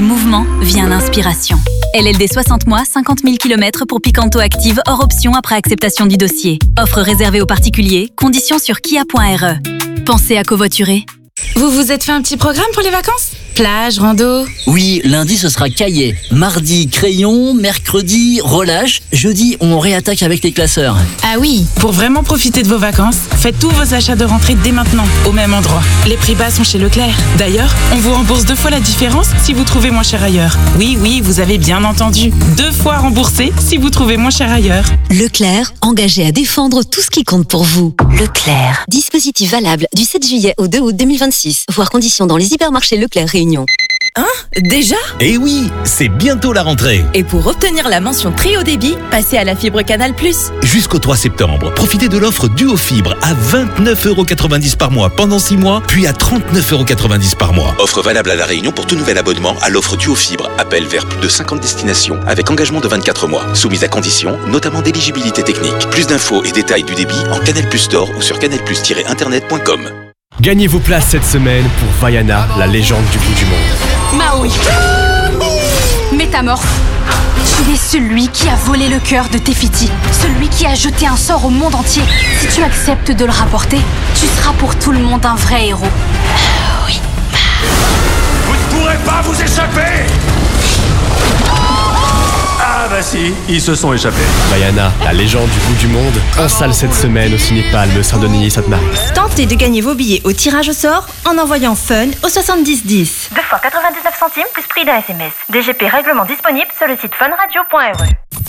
mouvement vient l'inspiration. LLD 60 mois, 50 000 km pour Picanto Active, hors option après acceptation du dossier. Offre réservée aux particuliers, conditions sur kia.re. Pensez à covoiturer. Vous vous êtes fait un petit programme pour les vacances ? Plage, rando ? Oui, lundi ce sera cahier. Mardi, crayon. Mercredi, relâche. Jeudi, on réattaque avec les classeurs. Ah oui, pour vraiment profiter de vos vacances, faites tous vos achats de rentrée dès maintenant, au même endroit. Les prix bas sont chez Leclerc. D'ailleurs, on vous rembourse 2 fois la différence si vous trouvez moins cher ailleurs. Oui, vous avez bien entendu. 2 fois remboursé si vous trouvez moins cher ailleurs. Leclerc, engagé à défendre tout ce qui compte pour vous. Leclerc. Dispositif valable du 7 juillet au 2 août 2026. Voir conditions dans les hypermarchés Leclerc Réunion. Hein ? Déjà ? Eh oui, c'est bientôt la rentrée. Et pour obtenir la mention très haut débit, passez à la fibre Canal+. Jusqu'au 3 septembre, profitez de l'offre Duo Fibre à 29,90€ par mois pendant 6 mois, puis à 39,90€ par mois. Offre valable à La Réunion pour tout nouvel abonnement à l'offre Duo Fibre. Appel vers plus de 50 destinations avec engagement de 24 mois. Soumise à conditions, notamment d'éligibilité technique. Plus d'infos et détails du débit en Canal+ Store ou sur canalplus-internet.com. Gagnez vos places cette semaine pour Vaiana, la légende du bout du monde. Maui. Métamorphe. Tu es celui qui a volé le cœur de Tefiti. Celui qui a jeté un sort au monde entier. Si tu acceptes de le rapporter, tu seras pour tout le monde un vrai héros. Oui. Vous ne pourrez pas vous échapper! Ah bah si, ils se sont échappés. Vaiana, la légende du bout du monde, en salle cette semaine au Cinépalme Saint-Denis et Sainte-Marie. Tentez de gagner vos billets au tirage au sort en envoyant FUN au 70 10. 2 fois 99 centimes plus prix d'un SMS. DGP règlement disponible sur le site funradio.re.